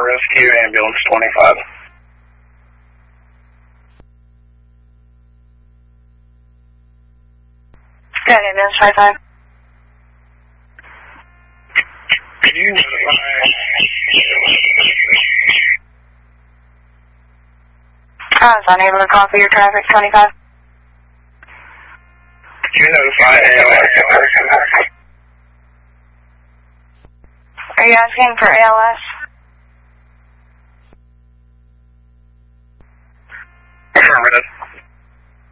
rescue, ambulance 25. Good, ambulance 25. Could you notify... I was unable to copy your traffic 25. Could you notify ALS? Are you asking for ALS?